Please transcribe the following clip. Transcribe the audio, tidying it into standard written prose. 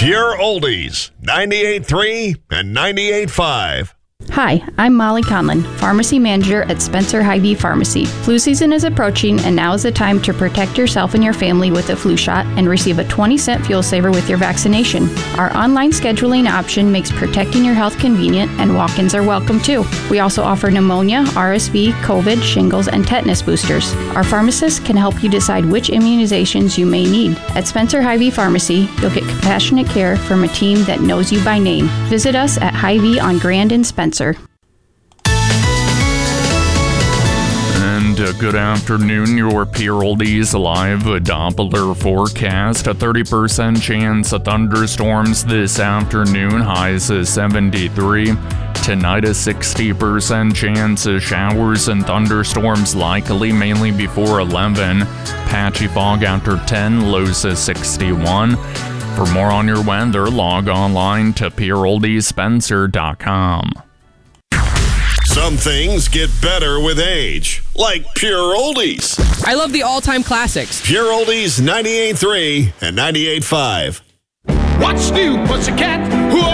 Pure Oldies, 98.3 and 98.5. Hi, I'm Molly Conlon, Pharmacy Manager at Spencer Hy-Vee Pharmacy. Flu season is approaching, and now is the time to protect yourself and your family with a flu shot and receive a 20-cent fuel saver with your vaccination. Our online scheduling option makes protecting your health convenient, and walk-ins are welcome too. We also offer pneumonia, RSV, COVID, shingles, and tetanus boosters. Our pharmacists can help you decide which immunizations you may need. At Spencer Hy-Vee Pharmacy, you'll get compassionate care from a team that knows you by name. Visit us at Hy-Vee on Grand and Spencer. And good afternoon, your Pure Oldies live Doppler forecast. A 30% chance of thunderstorms this afternoon, highs is 73. Tonight, a 60% chance of showers and thunderstorms likely, mainly before 11. Patchy fog after 10, lows is 61. For more on your weather, log online to pureoldiespencer.com. Some things get better with age, like Pure Oldies. I love the all-time classics. Pure Oldies 98.3 and 98.5. What's new, pussycat? Who